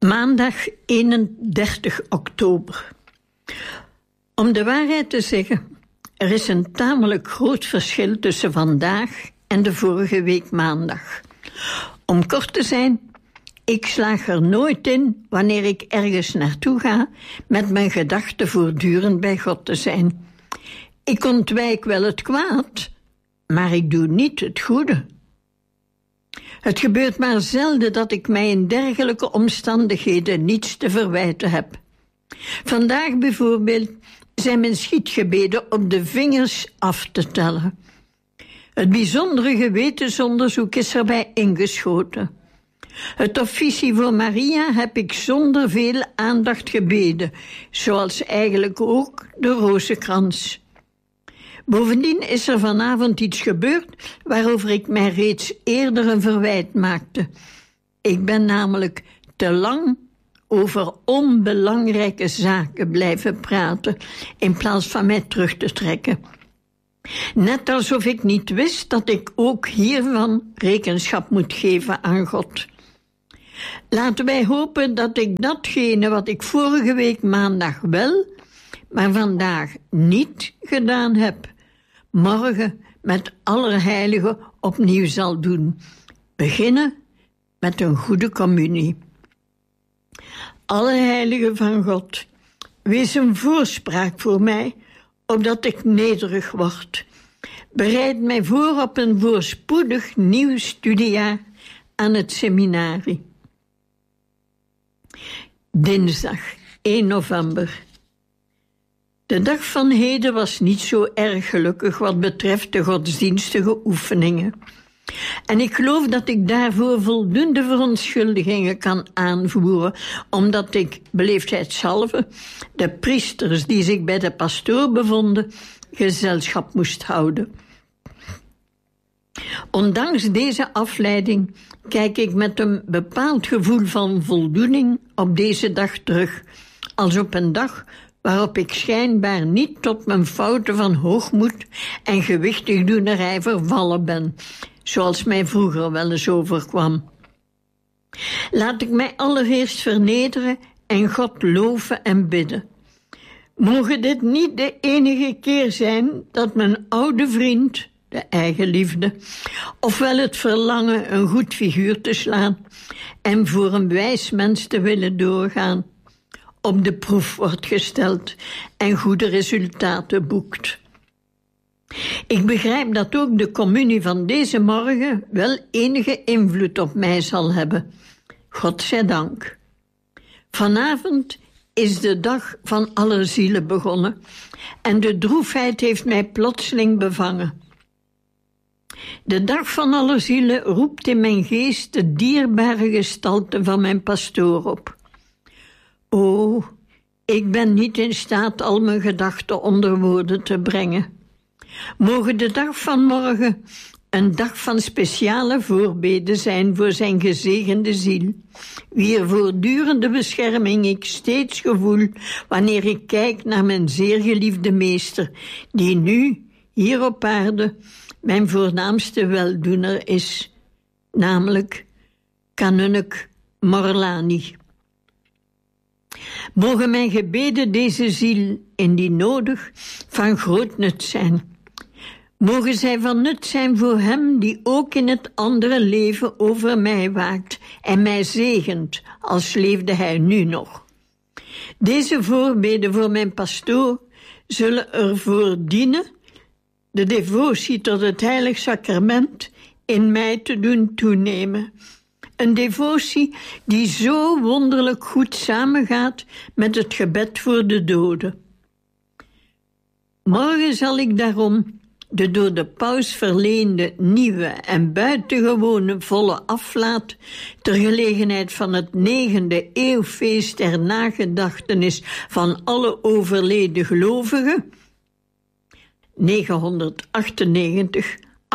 Maandag 31 oktober. Om de waarheid te zeggen, er is een tamelijk groot verschil tussen vandaag en de vorige week maandag. Om kort te zijn, ik slaag er nooit in, wanneer ik ergens naartoe ga, met mijn gedachten voortdurend bij God te zijn. Ik ontwijk wel het kwaad, maar ik doe niet het goede. Het gebeurt maar zelden dat ik mij in dergelijke omstandigheden niets te verwijten heb. Vandaag bijvoorbeeld zijn mijn schietgebeden op de vingers af te tellen. Het bijzondere gewetensonderzoek is erbij ingeschoten. Het officie voor Maria heb ik zonder veel aandacht gebeden, zoals eigenlijk ook de rozenkrans. Bovendien is er vanavond iets gebeurd waarover ik mij reeds eerder een verwijt maakte. Ik ben namelijk te lang over onbelangrijke zaken blijven praten, in plaats van mij terug te trekken. Net alsof ik niet wist dat ik ook hiervan rekenschap moet geven aan God. Laten wij hopen dat ik datgene wat ik vorige week maandag wel, maar vandaag niet gedaan heb, morgen met Allerheiligen opnieuw zal doen. Beginnen met een goede communie. Allerheiligen van God, wees een voorspraak voor mij, opdat ik nederig word. Bereid mij voor op een voorspoedig nieuw studiejaar aan het seminarie. Dinsdag 1 november. De dag van heden was niet zo erg gelukkig wat betreft de godsdienstige oefeningen. En ik geloof dat ik daarvoor voldoende verontschuldigingen kan aanvoeren, omdat ik, beleefdheidshalve, de priesters die zich bij de pastoor bevonden, gezelschap moest houden. Ondanks deze afleiding kijk ik met een bepaald gevoel van voldoening op deze dag terug, als op een dag waarop ik schijnbaar niet tot mijn fouten van hoogmoed en gewichtigdoenerij vervallen ben, zoals mij vroeger wel eens overkwam. Laat ik mij allereerst vernederen en God loven en bidden. Mogen dit niet de enige keer zijn dat mijn oude vriend, de eigenliefde, ofwel het verlangen een goed figuur te slaan en voor een wijs mens te willen doorgaan, op de proef wordt gesteld en goede resultaten boekt. Ik begrijp dat ook de communie van deze morgen wel enige invloed op mij zal hebben. God zij dank. Vanavond is de dag van alle zielen begonnen en de droefheid heeft mij plotseling bevangen. De dag van alle zielen roept in mijn geest de dierbare gestalte van mijn pastoor op. O, ik ben niet in staat al mijn gedachten onder woorden te brengen. Mogen de dag van morgen een dag van speciale voorbeden zijn voor zijn gezegende ziel, wier voortdurende bescherming ik steeds gevoel wanneer ik kijk naar mijn zeer geliefde meester, die nu, hier op aarde, mijn voornaamste weldoener is, namelijk kanunnik Morlani. Mogen mijn gebeden deze ziel, indien nodig, van groot nut zijn. Mogen zij van nut zijn voor hem die ook in het andere leven over mij waakt en mij zegent, als leefde hij nu nog. Deze voorbeden voor mijn pastoor zullen ervoor dienen de devotie tot het heilig sacrament in mij te doen toenemen. Een devotie die zo wonderlijk goed samengaat met het gebed voor de doden. Morgen zal ik daarom de door de paus verleende nieuwe en buitengewone volle aflaat ter gelegenheid van het 9e eeuwfeest ter nagedachtenis van alle overleden gelovigen, 998,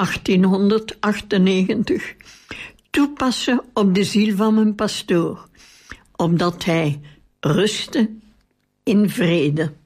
1898, toepassen op de ziel van mijn pastoor, opdat hij ruste in vrede.